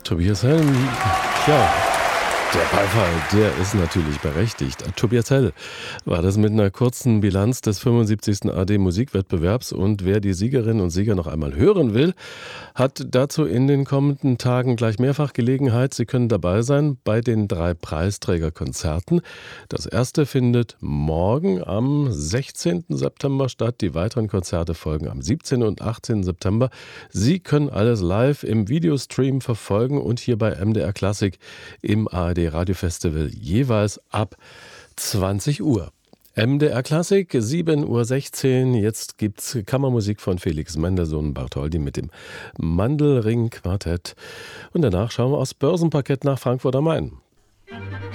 Tobias Helm, ja, der Beifall, der ist natürlich berechtigt. Tobias Hell war das mit einer kurzen Bilanz des 75. AD-Musikwettbewerbs. Und wer die Siegerinnen und Sieger noch einmal hören will, hat dazu in den kommenden Tagen gleich mehrfach Gelegenheit. Sie können dabei sein bei den 3 Preisträgerkonzerten. Das erste findet morgen am 16. September statt. Die weiteren Konzerte folgen am 17. und 18. September. Sie können alles live im Videostream verfolgen und hier bei MDR Klassik im ARD Radio Festival jeweils ab 20 Uhr. MDR Klassik, 7:16 Uhr. Jetzt gibt's Kammermusik von Felix Mendelssohn Bartholdy mit dem Mandelring Quartett. Und danach schauen wir aufs Börsenparkett nach Frankfurt am Main.